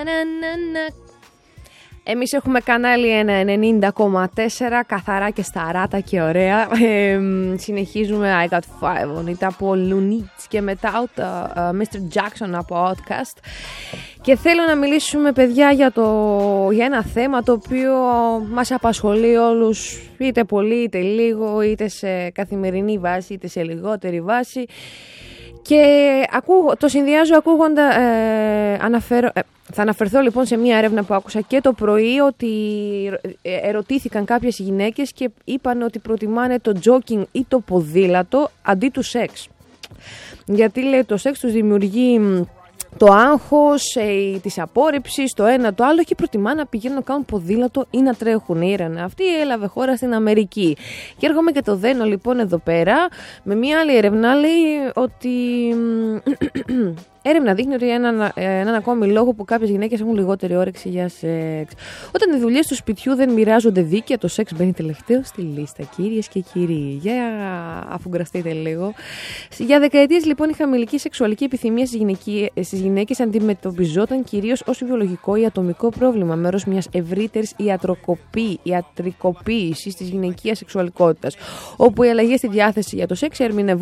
Εμείς έχουμε κανάλι ένα 90,4, καθαρά και σταράτα και ωραία. Συνεχίζουμε I Got Five, μετά από Lunitz και μετά Mr. Jackson από Outcast. Και θέλω να μιλήσουμε, παιδιά, για ένα θέμα το οποίο μας απασχολεί όλους, είτε πολύ είτε λίγο, είτε σε καθημερινή βάση είτε σε λιγότερη βάση. Και το συνδυάζω ακούγοντα, θα αναφερθώ λοιπόν σε μια έρευνα που άκουσα και το πρωί, ότι ερωτήθηκαν κάποιες γυναίκες και είπαν ότι προτιμάνε το jogging ή το ποδήλατο αντί του σεξ. Γιατί, λέει, το σεξ τους δημιουργεί το άγχος της απόρριψης, το ένα το άλλο, και προτιμά να πηγαίνουν να κάνουν ποδήλατο ή να τρέχουν. Η έρευνα αυτή έλαβε χώρα στην Αμερική. Και έρχομαι και το δένω λοιπόν εδώ πέρα με μια άλλη έρευνα. Λέει ότι έρευνα δείχνει ότι έναν ακόμη λόγο που κάποιες γυναίκες έχουν λιγότερη όρεξη για σεξ. Όταν οι δουλειές του σπιτιού δεν μοιράζονται δίκαια, το σεξ μπαίνει τελευταίο στη λίστα, κυρίες και κύριοι. Για αφουγκραστείτε λίγο. Για δεκαετίες λοιπόν η χαμηλική σεξουαλική επιθυμία στις γυναίκες αντιμετωπιζόταν κυρίως ως βιολογικό ή ατομικό πρόβλημα, μέρος μιας ευρύτερης ιατρικοποίησης της γυναικείας σεξουαλικότητας, όπου οι αλλαγές στη διάθεση για το σεξ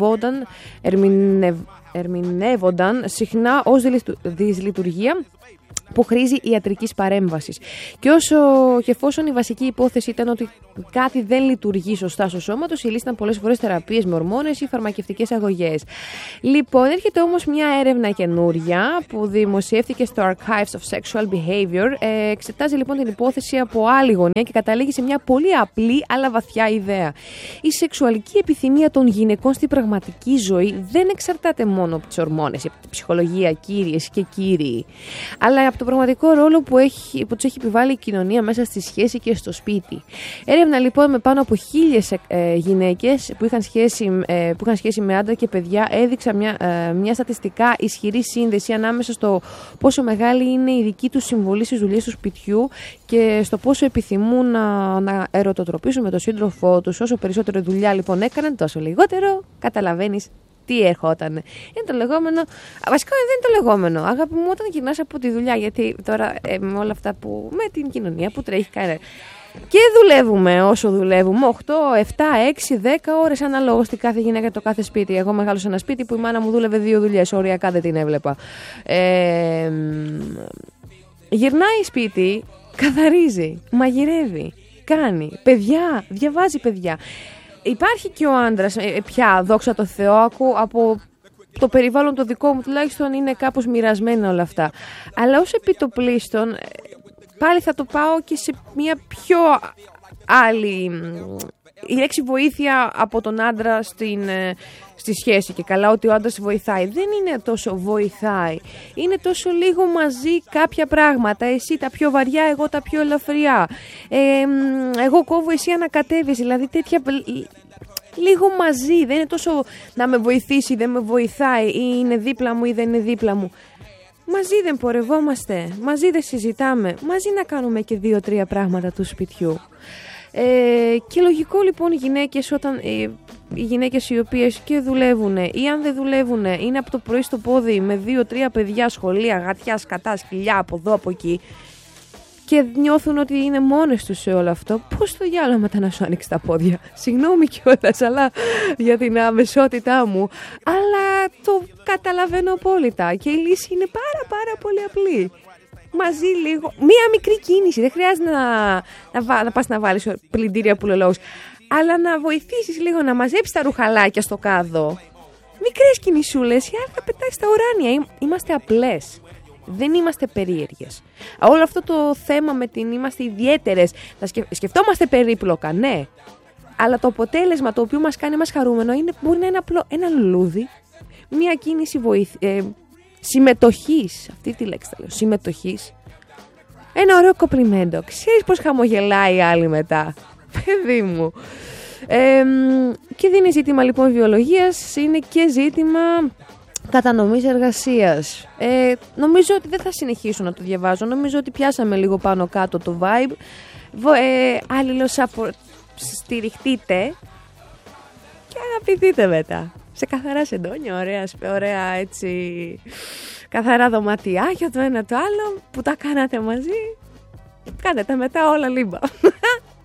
ερμηνεύονταν συχνά ως δυσλειτουργία που χρήζει ιατρικής παρέμβασης. Και εφόσον η βασική υπόθεση ήταν ότι κάτι δεν λειτουργεί σωστά στο σώμα του, η λύση ήταν πολλές φορές θεραπείες με ορμόνες ή φαρμακευτικές αγωγές. Λοιπόν, έρχεται όμως μια έρευνα καινούρια που δημοσιεύθηκε στο Archives of Sexual Behavior. Εξετάζει λοιπόν την υπόθεση από άλλη γωνία και καταλήγει σε μια πολύ απλή αλλά βαθιά ιδέα. Η σεξουαλική επιθυμία των γυναικών στην πραγματική ζωή δεν εξαρτάται μόνο από τις ορμόνες, από την ψυχολογία, κύριες και κύριοι, αλλά από το πραγματικό ρόλο που τους έχει επιβάλει η κοινωνία μέσα στη σχέση και στο σπίτι. Έρευνα λοιπόν με πάνω από 1.000 γυναίκες που είχαν σχέση με άντρα και παιδιά έδειξαν μια στατιστικά ισχυρή σύνδεση ανάμεσα στο πόσο μεγάλη είναι η δική τους συμβολή στις δουλειές του σπιτιού και στο πόσο επιθυμούν να ερωτοτροπήσουν με τον σύντροφό τους. Όσο περισσότερη δουλειά λοιπόν έκαναν, τόσο λιγότερο καταλαβαίνεις τι ερχόταν. Είναι το λεγόμενο. Βασικά δεν είναι το λεγόμενο. Αγάπη μου, όταν γυρνάς από τη δουλειά, γιατί τώρα με όλα αυτά με την κοινωνία που τρέχει κανένα. Και δουλεύουμε όσο δουλεύουμε, 8, 7, 6, 10 ώρες αναλόγως στην κάθε γυναίκα, το κάθε σπίτι. Εγώ μεγάλωσα ένα σπίτι που η μάνα μου δούλευε 2 δουλειές, οριακά δεν την έβλεπα. Γυρνάει σπίτι, καθαρίζει, μαγειρεύει, κάνει παιδιά, διαβάζει παιδιά. Υπάρχει και ο άντρας πια, δόξα τω Θεώ, από το περιβάλλον το δικό μου τουλάχιστον είναι κάπως μοιρασμένα όλα αυτά. Αλλά ως επιτοπλίστων πάλι θα το πάω και σε μια πιο άλλη. Η λέξη βοήθεια από τον άντρα στη σχέση, και καλά ότι ο άντρας βοηθάει. Δεν είναι τόσο βοηθάει. Είναι τόσο λίγο μαζί κάποια πράγματα. Εσύ τα πιο βαριά, εγώ τα πιο ελαφριά. Εγώ κόβω, εσύ ανακατεύεις. Δηλαδή τέτοια. Λίγο μαζί. Δεν είναι τόσο να με βοηθήσει, δεν με βοηθάει, ή είναι δίπλα μου ή δεν είναι δίπλα μου. Μαζί δεν πορευόμαστε. Μαζί δεν συζητάμε. Μαζί να κάνουμε και 2-3 πράγματα του σπιτιού. Και λογικό λοιπόν οι γυναίκες οι οποίες και δουλεύουν ή αν δεν δουλεύουν είναι από το πρωί στο πόδι με 2-3 παιδιά, σχολεία, γατιά, σκατά, σκυλιά από εδώ από εκεί, και νιώθουν ότι είναι μόνες τους σε όλο αυτό. Πώς το διάλογο μετά να σου ανοίξει τα πόδια? Συγγνώμη κιόλας, αλλά για την αμεσότητά μου, αλλά το καταλαβαίνω απόλυτα και η λύση είναι πάρα πολύ απλή. Μαζί λίγο, μία μικρή κίνηση, δεν χρειάζεται να πας να βάλεις πλυντήρια πουλολόγους, αλλά να βοηθήσεις λίγο να μαζέψεις τα ρουχαλάκια στο κάδο. Μικρές κινησούλες, η άλλη θα πετάει στα ουράνια. Είμαστε απλές. Δεν είμαστε περίεργες. Όλο αυτό το θέμα με την είμαστε ιδιαίτερες, σκεφτόμαστε περίπλοκα, ναι. Αλλά το αποτέλεσμα το οποίο μας κάνει μας χαρούμενο μπορεί να είναι απλό. Ένα λουλούδι, μία κίνηση συμμετοχής. Αυτή τη λέξη θα λέω. Συμμετοχής. Ένα ωραίο κοπλιμέντο. Ξέρεις πως χαμογελάει η άλλη μετά? Παιδί μου. Και δεν είναι ζήτημα λοιπόν βιολογίας, είναι και ζήτημα κατανομής εργασίας. Νομίζω ότι δεν θα συνεχίσω να το διαβάζω. Νομίζω ότι πιάσαμε λίγο πάνω κάτω το vibe. Στηριχτείτε και αγαπηθείτε μετά. Σε καθαρά σεντόνια, ωραία έτσι καθαρά δωματιάκια το ένα το άλλο που τα κάνατε μαζί. Κάντε τα μετά όλα λίμπα.